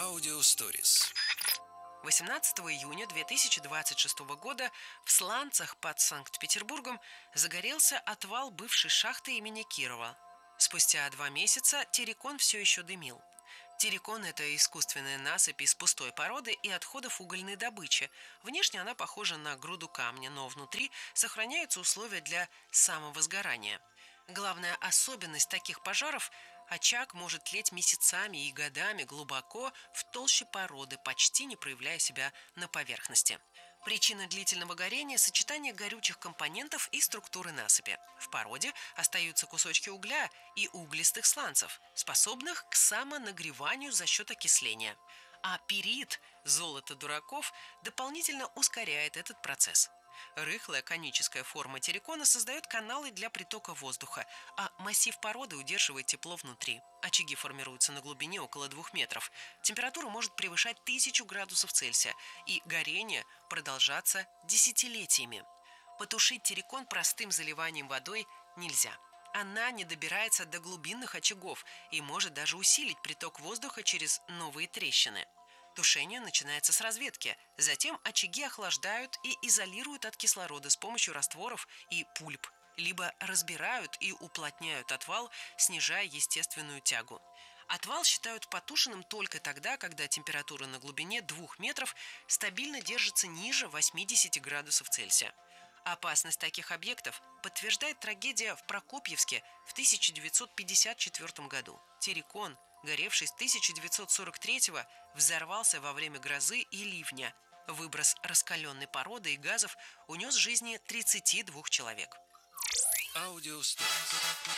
Аудиосторис. 18 июня 2026 года в Сланцах под Санкт-Петербургом загорелся отвал бывшей шахты имени Кирова. Спустя 2 месяца террикон все еще дымил. Террикон – это искусственная насыпь из пустой породы и отходов угольной добычи. Внешне она похожа на груду камня, но внутри сохраняются условия для самовозгорания. Главная особенность таких пожаров – очаг может тлеть месяцами и годами глубоко в толще породы, почти не проявляя себя на поверхности. Причина длительного горения – сочетание горючих компонентов и структуры насыпи. В породе остаются кусочки угля и углистых сланцев, способных к самонагреванию за счет окисления. А пирит, золото дураков, дополнительно ускоряет этот процесс. Рыхлая коническая форма террикона создает каналы для притока воздуха, а массив породы удерживает тепло внутри. Очаги формируются на глубине около 2 метров. Температура может превышать 1000 градусов Цельсия, и горение продолжаться десятилетиями. Потушить террикон простым заливанием водой нельзя. Она не добирается до глубинных очагов и может даже усилить приток воздуха через новые трещины. Тушение начинается с разведки, затем очаги охлаждают и изолируют от кислорода с помощью растворов и пульп, либо разбирают и уплотняют отвал, снижая естественную тягу. Отвал считают потушенным только тогда, когда температура на глубине 2 метров стабильно держится ниже 80 градусов Цельсия. Опасность таких объектов подтверждает трагедия в Прокопьевске в 1954 году. Террикон, горевший с 1943-го, взорвался во время грозы и ливня. Выброс раскаленной породы и газов унес жизни 32 человек. Аудиосторис.